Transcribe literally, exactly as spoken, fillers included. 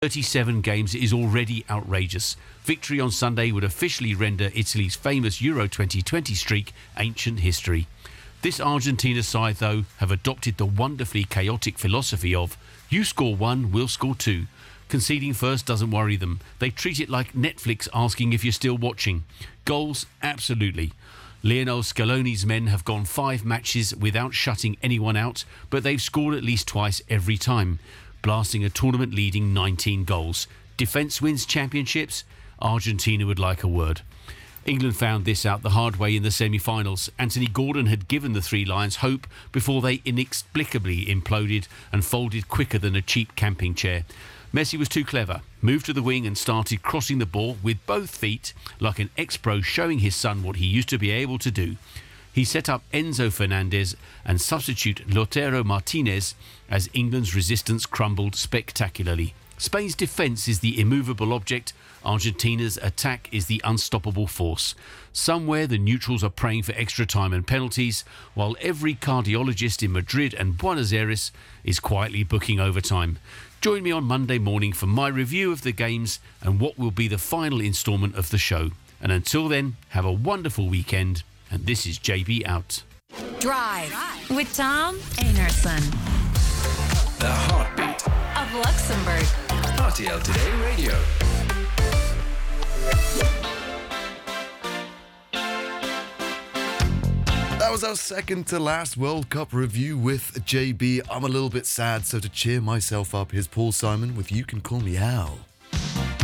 thirty-seven games is already outrageous. Victory on Sunday would officially render Italy's famous Euro twenty twenty streak ancient history. This Argentina side, though, have adopted the wonderfully chaotic philosophy of you score one, we'll score two. Conceding first doesn't worry them. They treat it like Netflix asking if you're still watching. Goals? Absolutely. Lionel Scaloni's men have gone five matches without shutting anyone out, but they've scored at least twice every time, blasting a tournament leading nineteen goals. Defence wins championships? Argentina would like a word. England found this out the hard way in the semi-finals. Anthony Gordon had given the Three Lions hope before they inexplicably imploded and folded quicker than a cheap camping chair. Messi was too clever, moved to the wing and started crossing the ball with both feet like an ex-pro showing his son what he used to be able to do. He set up Enzo Fernandez and substitute Lautaro Martinez as England's resistance crumbled spectacularly. Spain's defence is the immovable object. Argentina's attack is the unstoppable force. Somewhere the neutrals are praying for extra time and penalties, while every cardiologist in Madrid and Buenos Aires is quietly booking overtime. Join me on Monday morning for my review of the games and what will be the final instalment of the show. And until then, have a wonderful weekend. And this is J B out. Drive with Tom Einarson. The heartbeat of Luxembourg. R T L Today Radio. That was our second to last World Cup review with J B. I'm a little bit sad, so to cheer myself up, here's Paul Simon with You Can Call Me Al.